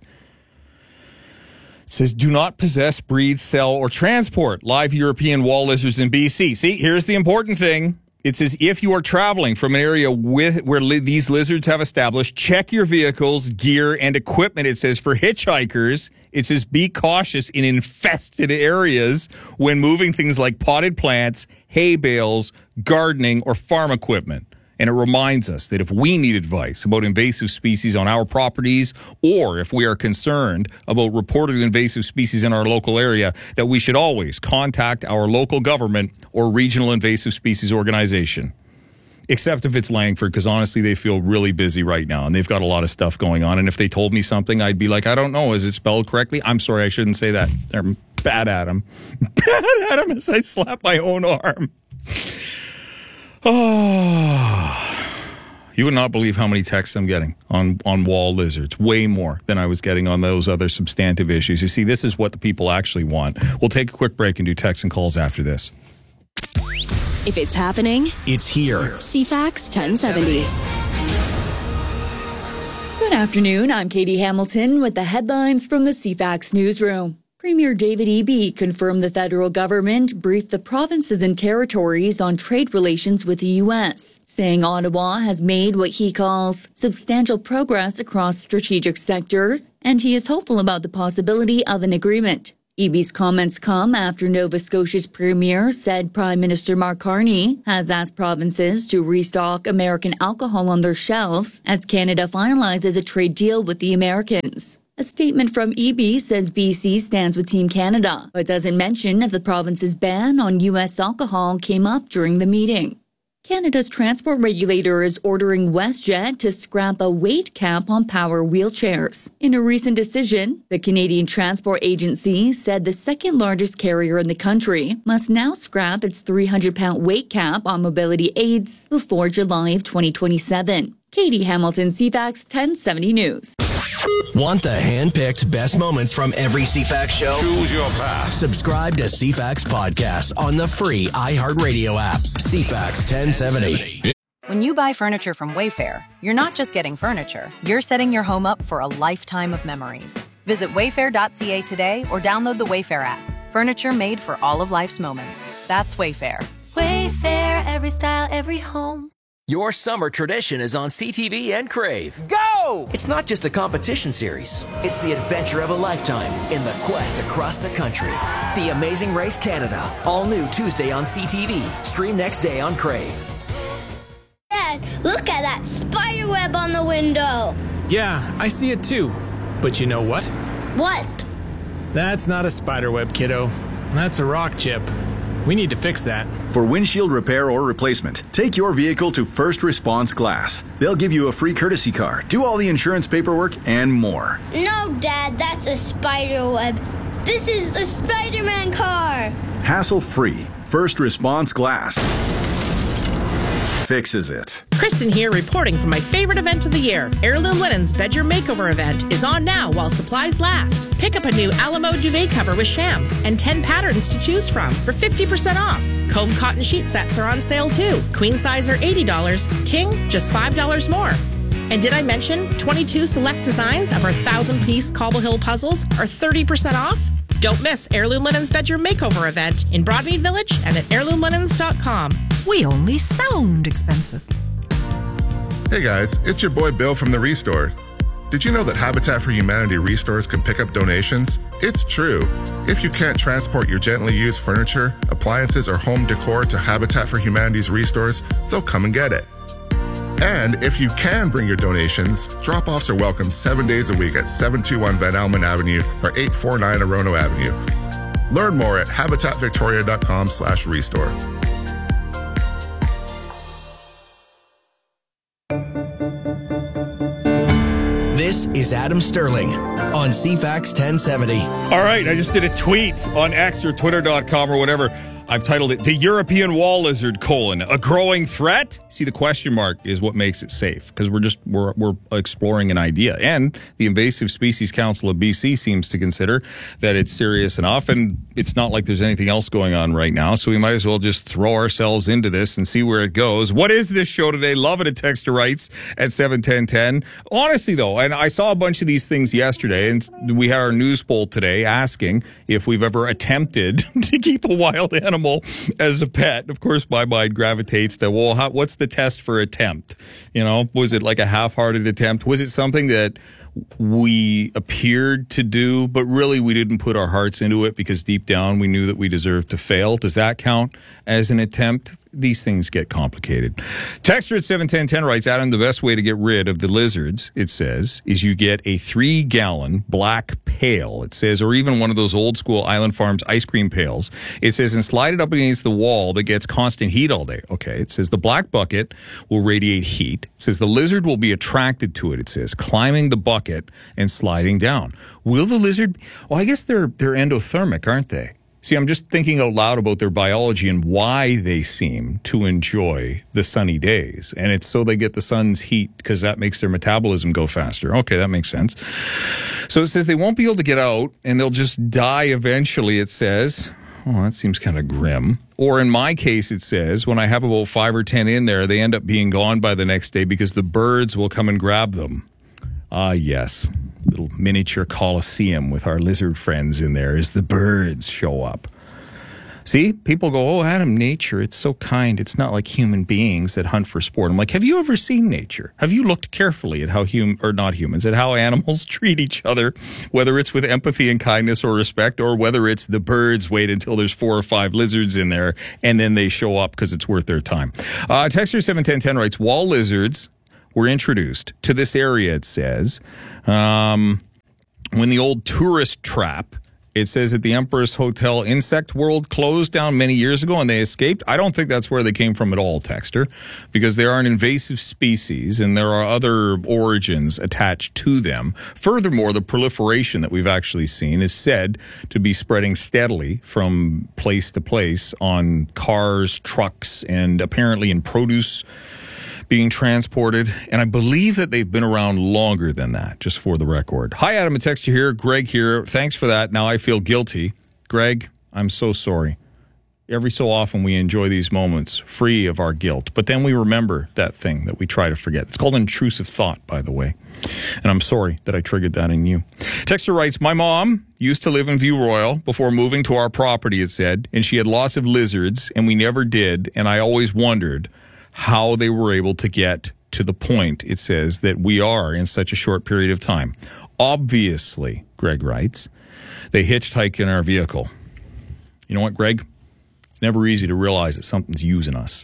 It says, do not possess, breed, sell, or transport live European wall lizards in B C. See, here's the important thing. It says, if you are traveling from an area with where li- these lizards have established, check your vehicles, gear, and equipment. It says, for hitchhikers, it says, be cautious in infested areas when moving things like potted plants, hay bales, gardening, or farm equipment. And it reminds us that if we need advice about invasive species on our properties, or if we are concerned about reported invasive species in our local area, that we should always contact our local government or regional invasive species organization. Except if it's Langford, because honestly, they feel really busy right now, and they've got a lot of stuff going on. And if they told me something, I'd be like, I don't know, is it spelled correctly? I'm sorry, I shouldn't say that. They're bad at them. Bad at them as I slap my own arm. Oh, you would not believe how many texts I'm getting on, on wall lizards. Way more than I was getting on those other substantive issues. You see, this is what the people actually want. We'll take a quick break and do texts and calls after this. If it's happening, it's here. C FAX ten seventy. Good afternoon. I'm Katie Hamilton with the headlines from the C FAX newsroom. Premier David Eby confirmed the federal government briefed the provinces and territories on trade relations with the U S, saying Ottawa has made what he calls substantial progress across strategic sectors, and he is hopeful about the possibility of an agreement. Eby's comments come after Nova Scotia's premier said Prime Minister Mark Carney has asked provinces to restock American alcohol on their shelves as Canada finalizes a trade deal with the Americans. A statement from Eby says B C stands with Team Canada, but doesn't mention if the province's ban on U S alcohol came up during the meeting. Canada's transport regulator is ordering WestJet to scrap a weight cap on power wheelchairs. In a recent decision, the Canadian Transport Agency said the second largest carrier in the country must now scrap its three hundred pound weight cap on mobility aids before July of twenty twenty-seven. Katie Hamilton, C FAX ten seventy News. Want the hand-picked best moments from every C FAX show? Choose your path. Subscribe to C FAX Podcast on the free iHeartRadio app. C FAX ten seventy. When you buy furniture from Wayfair, you're not just getting furniture, you're setting your home up for a lifetime of memories. Visit wayfair dot c a today or download the Wayfair app. Furniture made for all of life's moments. That's Wayfair. Wayfair, every style, every home. Your summer tradition is on C T V and Crave. Go! It's not just a competition series. It's the adventure of a lifetime in the quest across the country. The Amazing Race Canada. All new Tuesday on C T V. Stream next day on Crave. Dad, look at that spider web on the window. Yeah, I see it too. But you know what? What? That's not a spider web, kiddo. That's a rock chip. We need to fix that. For windshield repair or replacement, take your vehicle to First Response Glass. They'll give you a free courtesy car, do all the insurance paperwork, and more. No, Dad, that's a spider web. This is a Spider-Man car. Hassle-free. First Response Glass fixes it. Kristen here, reporting from my favorite event of the year. Heirloom Linen's Bedroom Makeover event is on now while supplies last. Pick up a new Alamo duvet cover with shams and ten patterns to choose from for fifty percent off. Comb cotton sheet sets are on sale too. Queen size are eighty dollars, king just five dollars more. And did I mention twenty-two select designs of our one thousand piece Cobble Hill puzzles are thirty percent off? Don't miss Heirloom Linen's Bedroom Makeover event in Broadmead Village and at heirloom linens dot com. We only sound expensive. Hey guys, it's your boy Bill from The Restore. Did you know that Habitat for Humanity restores can pick up donations? It's true. If you can't transport your gently used furniture, appliances, or home decor to Habitat for Humanity's restores, they'll come and get it. And if you can bring your donations, drop-offs are welcome seven days a week at seven two one Van Almen Avenue or eight four nine Orono Avenue. Learn more at habitat victoria dot com slash restore. This is Adam Sterling on C FAX ten seventy. All right, I just did a tweet on X or twitter dot com or whatever. I've titled it, The European Wall Lizard, colon, a growing threat? See, the question mark is what makes it safe, because we're just, we're, we're exploring an idea. And the Invasive Species Council of B C seems to consider that it's serious enough, and it's not like there's anything else going on right now, so we might as well just throw ourselves into this and see where it goes. What is this show today? Love it, a texter writes at seven ten ten. Honestly, though, and I saw a bunch of these things yesterday, and we had our news poll today asking if we've ever attempted to keep a wild animal as a pet. Of course, my mind gravitates to, well, how, what's the test for attempt? You know, was it like a half-hearted attempt? Was it something that we appeared to do, but really we didn't put our hearts into it because deep down we knew that we deserved to fail? Does that count as an attempt? These things get complicated. Texter at seven ten ten writes, Adam, the best way to get rid of the lizards, it says, is you get a three-gallon black pail, it says, or even one of those old-school Island Farms ice cream pails. It says, and slide it up against the wall that gets constant heat all day. Okay, it says the black bucket will radiate heat. It says the lizard will be attracted to it, it says, climbing the bucket and sliding down. Will the lizard... Well, I guess they're they're endothermic, aren't they? See, I'm just thinking out loud about their biology and why they seem to enjoy the sunny days. And it's so they get the sun's heat because that makes their metabolism go faster. Okay, that makes sense. So it says they won't be able to get out and they'll just die eventually, it says. Oh, that seems kind of grim. Or in my case, it says, when I have about five or ten in there, they end up being gone by the next day because the birds will come and grab them. Ah, yes. Little miniature coliseum with our lizard friends in there as the birds show up. See, people go, oh, Adam, nature, it's so kind. It's not like human beings that hunt for sport. I'm like, have you ever seen nature? Have you looked carefully at how hum or not humans, at how animals treat each other, whether it's with empathy and kindness or respect, or whether it's the birds wait until there's four or five lizards in there and then they show up because it's worth their time. Uh, Texter seven ten ten writes, wall lizards were introduced to this area, it says, um, when the old tourist trap, it says at the Empress Hotel Insect World closed down many years ago and they escaped. I don't think that's where they came from at all, Texter, because they are an invasive species and there are other origins attached to them. Furthermore, the proliferation that we've actually seen is said to be spreading steadily from place to place on cars, trucks, and apparently in produce being transported, and I believe that they've been around longer than that, just for the record. Hi, Adam, a texter here. Greg here. Thanks for that. Now I feel guilty. Greg, I'm so sorry. Every so often we enjoy these moments free of our guilt, but then we remember that thing that we try to forget. It's called intrusive thought, by the way, and I'm sorry that I triggered that in you. Texter writes, my mom used to live in View Royal before moving to our property, it said, and she had lots of lizards, and we never did, and I always wondered how they were able to get to the point, it says, that we are in such a short period of time. Obviously, Greg writes, they hitchhike in our vehicle. You know what, Greg? It's never easy to realize that something's using us.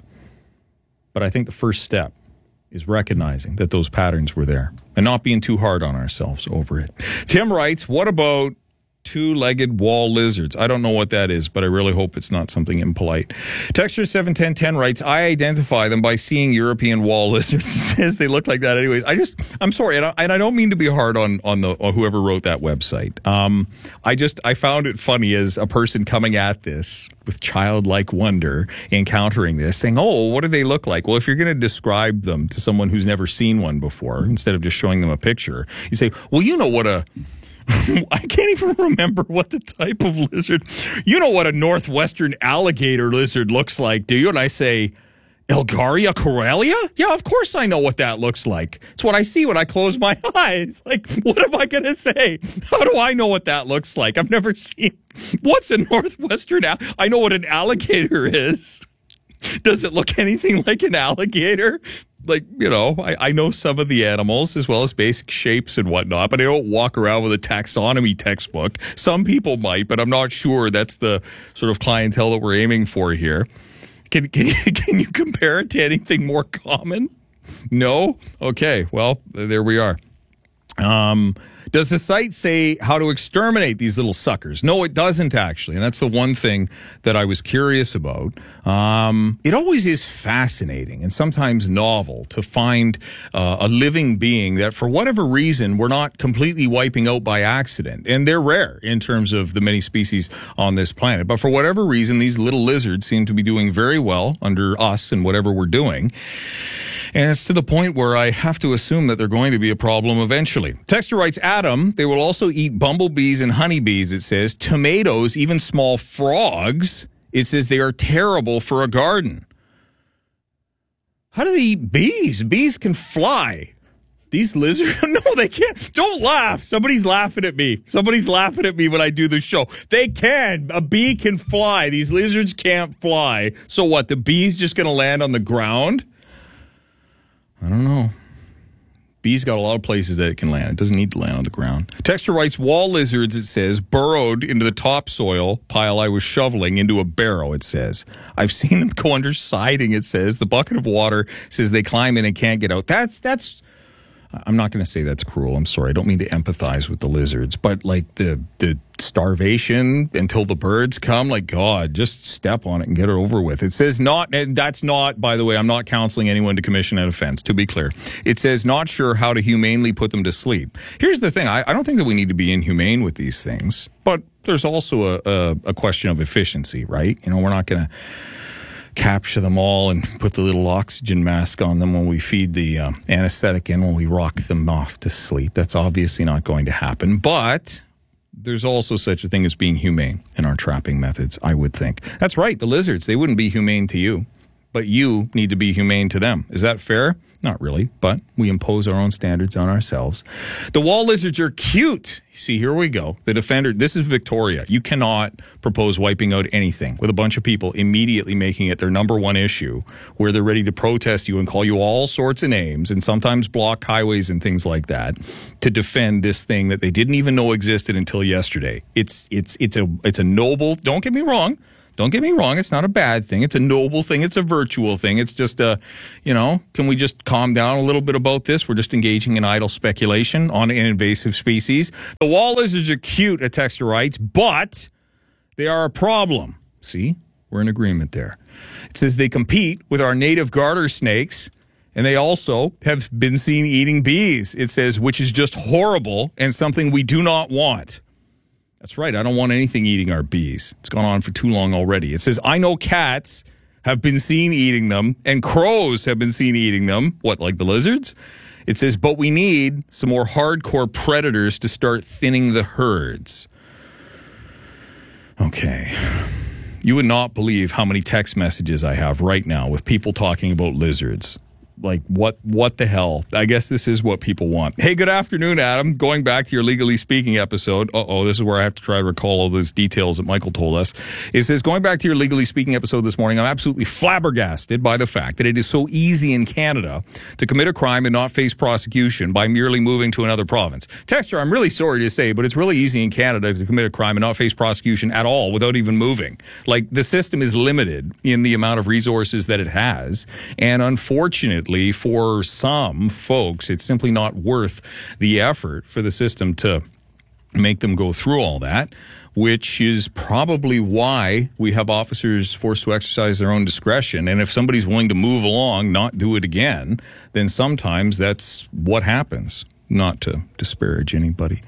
But I think the first step is recognizing that those patterns were there and not being too hard on ourselves over it. Tim writes, what about two-legged wall lizards? I don't know what that is, but I really hope it's not something impolite. Texter seven ten ten writes, I identify them by seeing European wall lizards. It says they look like that anyways. I just, I'm sorry, and I, and I don't mean to be hard on, on the on whoever wrote that website. Um, I just, I found it funny as a person coming at this with childlike wonder, encountering this, saying, oh, what do they look like? Well, if you're going to describe them to someone who's never seen one before, instead of just showing them a picture, you say, well, you know what a I can't even remember what the type of lizard. You know what a northwestern alligator lizard looks like, do you? And I say, Elgaria coralia? Yeah, of course I know what that looks like. It's what I see when I close my eyes. Like, what am I going to say? How do I know what that looks like? I've never seen. What's a northwestern? Al- I know what an alligator is. Does it look anything like an alligator? Like, you know, I, I know some of the animals as well as basic shapes and whatnot, but I don't walk around with a taxonomy textbook. Some people might, but I'm not sure that's the sort of clientele that we're aiming for here. Can, can, you, can you compare it to anything more common? No? Okay, well, there we are. Um... Does the site say how to exterminate these little suckers? No, it doesn't actually. And that's the one thing that I was curious about. Um, it always is fascinating and sometimes novel to find uh, a living being that for whatever reason we're not completely wiping out by accident. And they're rare in terms of the many species on this planet. But for whatever reason, these little lizards seem to be doing very well under us and whatever we're doing. And it's to the point where I have to assume that they're going to be a problem eventually. Texter writes, Adam, they will also eat bumblebees and honeybees, it says, tomatoes, even small frogs. It says they are terrible for a garden. How do they eat bees? Bees can fly. These lizards, no, they can't. Don't laugh. Somebody's laughing at me. Somebody's laughing at me when I do the show. They can. A bee can fly. These lizards can't fly. So what, the bee's just going to land on the ground? I don't know. Bees got a lot of places that it can land. It doesn't need to land on the ground. Texter writes, wall lizards, it says, burrowed into the topsoil pile I was shoveling into a barrow, it says. I've seen them go under siding, it says. The bucket of water says they climb in and can't get out. That's, that's, I'm not going to say that's cruel. I'm sorry. I don't mean to empathize with the lizards, but like the, the starvation until the birds come, like, God, just step on it and get it over with. It says not, and that's not, by the way, I'm not counseling anyone to commission an offense, to be clear. It says not sure how to humanely put them to sleep. Here's the thing. I, I don't think that we need to be inhumane with these things, but there's also a, a, a question of efficiency, right? You know, we're not going to capture them all and put the little oxygen mask on them when we feed the uh, anesthetic in, when we rock them off to sleep. That's obviously not going to happen, but there's also such a thing as being humane in our trapping methods, I would think. That's right, the lizards, they wouldn't be humane to you, but you need to be humane to them. Is that fair? Not really, but we impose our own standards on ourselves. The wall lizards are cute. See, here we go. The Defender, this is Victoria. You cannot propose wiping out anything with a bunch of people immediately making it their number one issue, where they're ready to protest you and call you all sorts of names and sometimes block highways and things like that to defend this thing that they didn't even know existed until yesterday. It's it's it's a it's a noble, don't get me wrong. Don't get me wrong, it's not a bad thing. It's a noble thing. It's a virtual thing. It's just a, you know, can we just calm down a little bit about this? We're just engaging in idle speculation on an invasive species. The wall lizards are cute, a texter writes, but they are a problem. See, we're in agreement there. It says they compete with our native garter snakes, and they also have been seen eating bees. It says, which is just horrible and something we do not want. That's right. I don't want anything eating our bees. It's gone on for too long already. It says, I know cats have been seen eating them and crows have been seen eating them. What, like the lizards? It says, but we need some more hardcore predators to start thinning the herds. Okay. You would not believe how many text messages I have right now with people talking about lizards. Like, what what the hell? I guess this is what people want. Hey, good afternoon, Adam. Going back to your Legally Speaking episode. Uh-oh, this is where I have to try to recall all those details that Michael told us. It says, going back to your Legally Speaking episode this morning, I'm absolutely flabbergasted by the fact that it is so easy in Canada to commit a crime and not face prosecution by merely moving to another province. Texter, I'm really sorry to say, but it's really easy in Canada to commit a crime and not face prosecution at all without even moving. Like, the system is limited in the amount of resources that it has, and unfortunately, for some folks, it's simply not worth the effort for the system to make them go through all that, which is probably why we have officers forced to exercise their own discretion. And if somebody's willing to move along, not do it again, then sometimes that's what happens. Not to disparage anybody.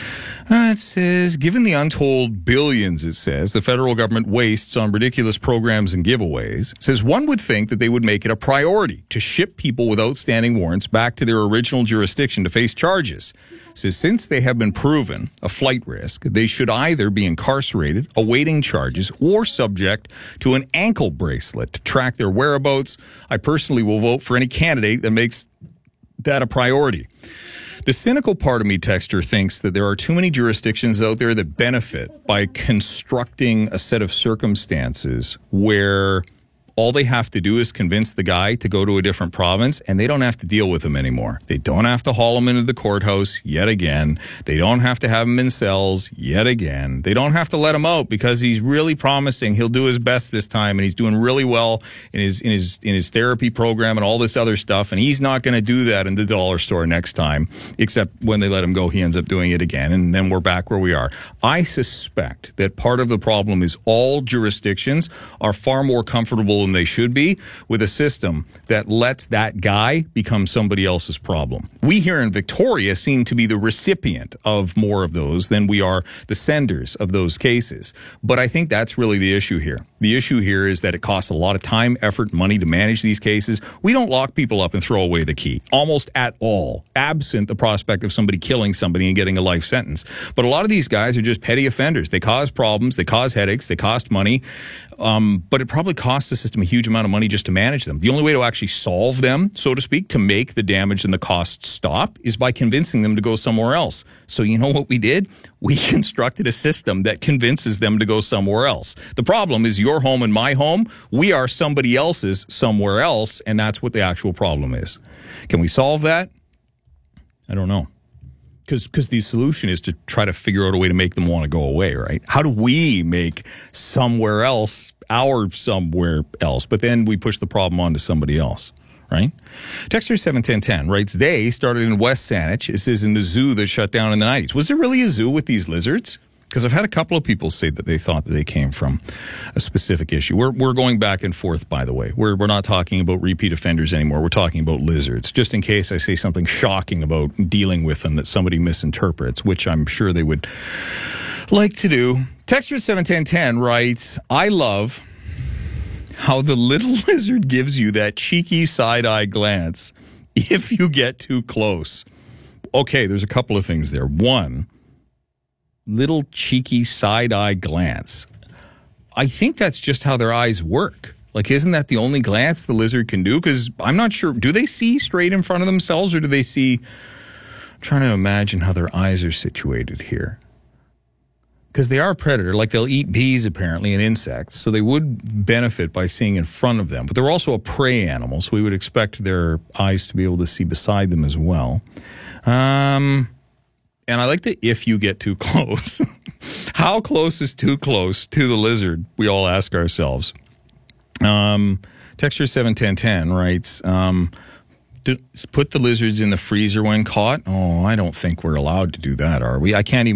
Uh, it says, given the untold billions, it says, the federal government wastes on ridiculous programs and giveaways, it says one would think that they would make it a priority to ship people with outstanding warrants back to their original jurisdiction to face charges. It says since they have been proven a flight risk, they should either be incarcerated, awaiting charges, or subject to an ankle bracelet to track their whereabouts. I personally will vote for any candidate that makes that a priority. The cynical part of me, Texter, thinks that there are too many jurisdictions out there that benefit by constructing a set of circumstances where all they have to do is convince the guy to go to a different province, and they don't have to deal with him anymore. They don't have to haul him into the courthouse yet again. They don't have to have him in cells yet again. They don't have to let him out because he's really promising he'll do his best this time, and he's doing really well in his in his in his therapy program and all this other stuff, and he's not going to do that in the dollar store next time, except when they let him go, he ends up doing it again, and then we're back where we are. I suspect that part of the problem is all jurisdictions are far more comfortable than they should be with a system that lets that guy become somebody else's problem. We here in Victoria seem to be the recipient of more of those than we are the senders of those cases. But I think that's really the issue here. The issue here is that it costs a lot of time, effort, money to manage these cases. We don't lock people up and throw away the key, almost at all, absent the prospect of somebody killing somebody and getting a life sentence. But a lot of these guys are just petty offenders. They cause problems, they cause headaches, they cost money, um, but it probably costs the system a huge amount of money just to manage them. The only way to actually solve them, so to speak, to make the damage and the costs stop is by convincing them to go somewhere else. So you know what we did? We constructed a system that convinces them to go somewhere else. The problem is your home and my home. We are somebody else's somewhere else, and that's what the actual problem is. Can we solve that? I don't know. Because because the solution is to try to figure out a way to make them want to go away, right? How do we make somewhere else our somewhere else? But then we push the problem onto somebody else, right? Texter seven ten ten writes, they started in West Saanich. It says in the zoo that shut down in the nineties. Was there really a zoo with these lizards? Because I've had a couple of people say that they thought that they came from a specific issue. We're we're going back and forth, by the way. We're we're not talking about repeat offenders anymore. We're talking about lizards. Just in case I say something shocking about dealing with them that somebody misinterprets, which I'm sure they would like to do. Texture seven ten ten writes, I love how the little lizard gives you that cheeky side-eye glance if you get too close. Okay, there's a couple of things there. One, little cheeky side-eye glance. I think that's just how their eyes work. Like, isn't that the only glance the lizard can do? Because I'm not sure. Do they see straight in front of themselves, or do they see... I'm trying to imagine how their eyes are situated here. Because they are a predator. Like, they'll eat bees, apparently, and insects. So they would benefit by seeing in front of them. But they're also a prey animal, so we would expect their eyes to be able to see beside them as well. Um... And I like the if you get too close. How close is too close to the lizard? We all ask ourselves. Um, Texture seven ten ten writes, um, do, put the lizards in the freezer when caught. Oh, I don't think we're allowed to do that, are we? I can't even.